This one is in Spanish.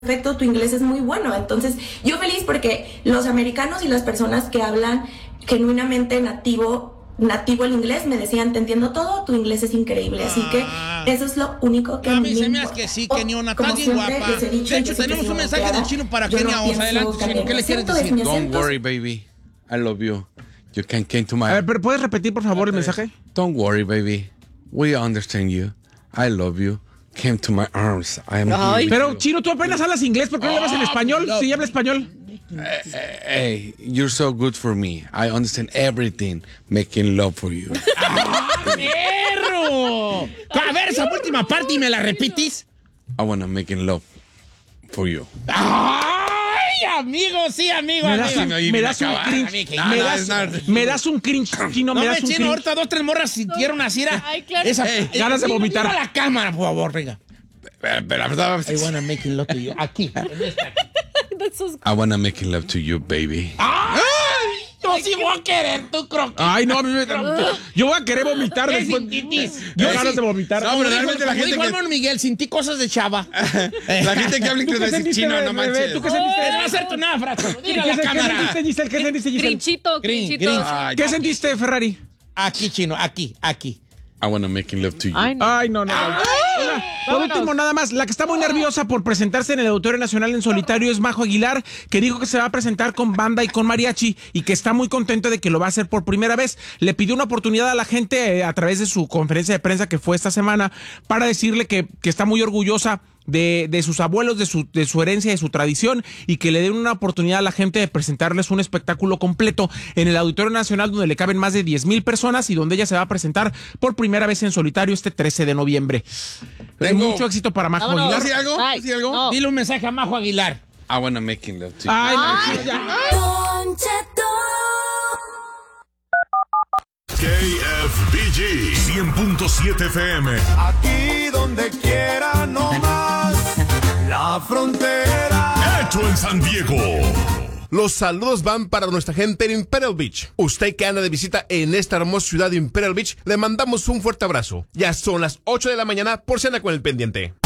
perfecto, tu inglés es muy bueno. Entonces, yo feliz porque los americanos y las personas que hablan genuinamente nativo el inglés me decían, te entiendo todo, tu inglés es increíble. Así que eso es lo único que a mí se me importa. hace que sí, Keniona, Como estás bien siempre guapa. les he dicho, De hecho, yo sé que tenemos soy un mensaje volteada. del chino para Yo no Kenia. Vamos pienso adelante, chino. cambiar ¿Qué mi le quieres acento, es decir? mi Don't acento. worry, baby. I love you. You can came to my... A ver, pero ¿puedes repetir, por favor, el mensaje? Don't worry, baby. We understand you. I love you. Came to my arms. I am here with Pero, you. Chino, tú apenas hablas inglés. ¿Por qué no hablas en español? no. Sí, habla español. Hey, you're so good for me. I understand everything. Making love for you. ¡Perro! A ver, esa última parte y me la repites. I wanna making love for you. ¡Ay, amigo! Sí, amigo, Me das, amigo. me das un cringe. Me das un cringe, Chino. No Me me das un chino, cringe. ahorita 2, 3 morras sintieron así. Ay, claro. Ganas de vomitar. Mira la cámara, por favor, venga. Pero la verdad, I wanna make love to you. Aquí. I wanna making love to you, baby. ¡Ay! Yo sí voy a querer tu croqueta. Ay, no, a mí me... Yo voy a querer vomitar ¿Qué después. sintitis? Yo ganas de vomitar. No, pero realmente la gente Como que... dijo Hermano Miguel, sentí cosas de chava. La gente que habla ¿Tú inglés qué dice sentiste, chino, no bebé? manches. ¿Tú qué Les va a sentiste? hacer tu nada, Frato. Dile a ¿Qué la cámara. sentiste, Giselle? ¿Qué sentiste, Giselle? Crinchito, crinchito. Grinch. Ay, ¿Qué sentiste, Ferrari? Aquí, chino, aquí. I wanna making love to you. Ay, no. Ay, no. Por último, nada más, la que está muy nerviosa por presentarse en el Auditorio Nacional en solitario es Majo Aguilar, que dijo que se va a presentar con banda y con mariachi y que está muy contento de que lo va a hacer por primera vez. Le pidió una oportunidad a la gente a través de su conferencia de prensa que fue esta semana para decirle que está muy orgullosa de sus abuelos, de su herencia, de su tradición, y que le den una oportunidad a la gente de presentarles un espectáculo completo en el Auditorio Nacional, donde le caben más de 10,000 personas y donde ella se va a presentar por primera vez en solitario este 13 de noviembre. Mucho éxito para Majo Vámonos. Aguilar. ¿Sí algo? Ay, ¿Sí algo? no. Dile un mensaje a Majo Aguilar. I wanna making love to you. Ay, no, ya. KFBG 100.7 FM. Aquí donde quiera, no más. La frontera. Hecho en San Diego. Los saludos van para nuestra gente en Imperial Beach. Usted que anda de visita en esta hermosa ciudad de Imperial Beach, le mandamos un fuerte abrazo. Ya son las 8 de la mañana, por si anda con el pendiente.